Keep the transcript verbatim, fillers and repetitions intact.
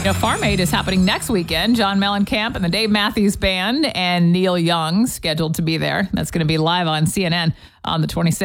know, Farm Aid is happening next weekend. John Mellencamp and the Dave Matthews Band and Neil Young scheduled to be there. That's going to be live on C N N on the twenty-sixth.